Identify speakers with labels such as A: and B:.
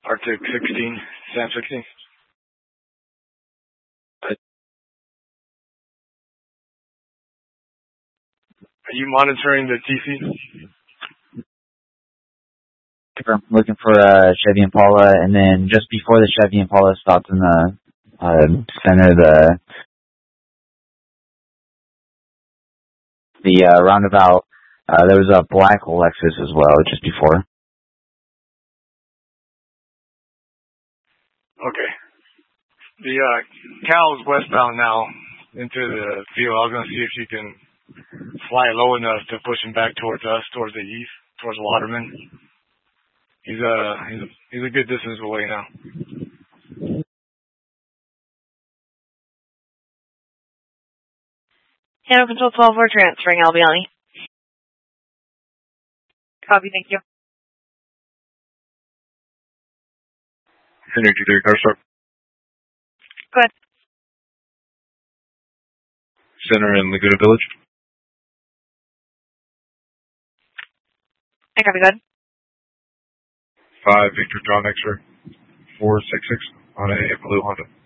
A: Arctic 16, Sam 16. Are you monitoring the TC?
B: I'm looking for a Chevy Impala, and then just before the Chevy Impala stopped in the center of the roundabout, there was a black Lexus as well just before.
A: Okay. The Cal's westbound now into the field. I was going to see if you can fly low enough to push him back towards us, towards the east, towards Waterman. He's a good distance away now.
C: Hannah Control 12, we're transferring Albiani. Copy, thank you.
D: Energy 3, car start.
C: Go ahead.
D: Center in Laguna Village.
C: I copy, go ahead.
D: 5 Victor John X-ray 466 on a blue Honda.